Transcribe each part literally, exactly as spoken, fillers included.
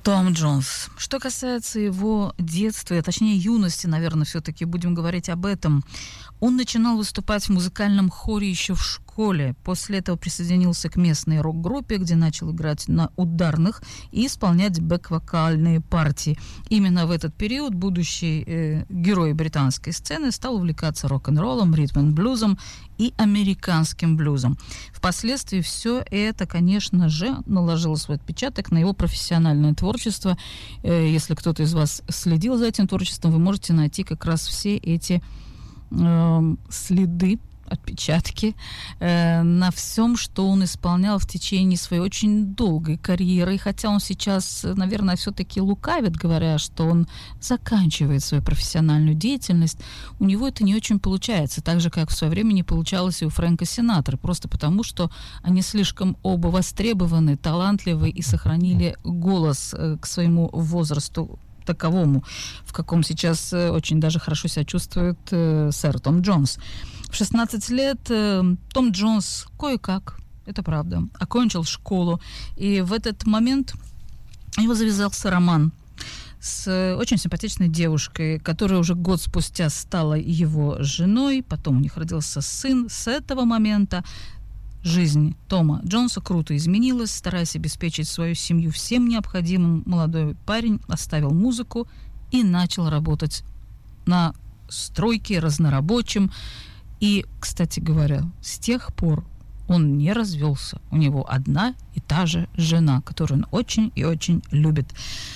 Том Джонс. Что касается его детства, точнее юности, наверное, все-таки будем говорить об этом. Он начинал выступать в музыкальном хоре еще в школе. После этого присоединился к местной рок-группе, где начал играть на ударных и исполнять бэк-вокальные партии. Именно в этот период будущий э, герой британской сцены стал увлекаться рок-н-роллом, ритм-н-блюзом и американским блюзом. Впоследствии все это, конечно же, наложило свой отпечаток на его профессиональное творчество. Э, если кто-то из вас следил за этим творчеством, вы можете найти как раз все эти э, следы, отпечатки э, на всем, что он исполнял в течение своей очень долгой карьеры. И хотя он сейчас, наверное, все-таки лукавит, говоря, что он заканчивает свою профессиональную деятельность, у него это не очень получается, так же, как в свое время не получалось и у Фрэнка Синатры, просто потому, что они слишком оба востребованы, талантливы и сохранили голос э, к своему возрасту таковому, в каком сейчас э, очень даже хорошо себя чувствует э, сэр Том Джонс. В шестнадцать лет э, Том Джонс кое-как, это правда, окончил школу, и в этот момент его завязался роман с очень симпатичной девушкой, которая уже год спустя стала его женой, потом у них родился сын. С этого момента жизнь Тома Джонса круто изменилась. Стараясь обеспечить свою семью всем необходимым, молодой парень оставил музыку и начал работать на стройке разнорабочим. И, кстати говоря, с тех пор он не развелся. У него одна и та же жена, которую он очень и очень любит.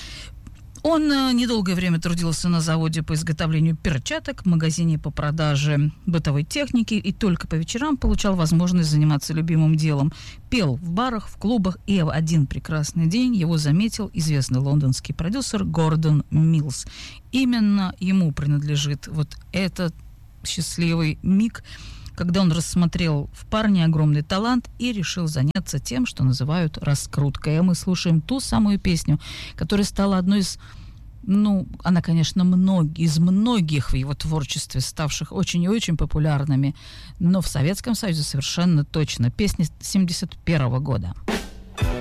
Он недолгое время трудился на заводе по изготовлению перчаток, в магазине по продаже бытовой техники и только по вечерам получал возможность заниматься любимым делом. Пел в барах, в клубах, и в один прекрасный день его заметил известный лондонский продюсер Гордон Миллс. Именно ему принадлежит вот этот счастливый миг, когда он рассмотрел в парне огромный талант и решил заняться тем, что называют раскруткой. А мы слушаем ту самую песню, которая стала одной из, ну, она, конечно, мног, из многих в его творчестве, ставших очень и очень популярными, но в Советском Союзе совершенно точно. Песня семьдесят первого года.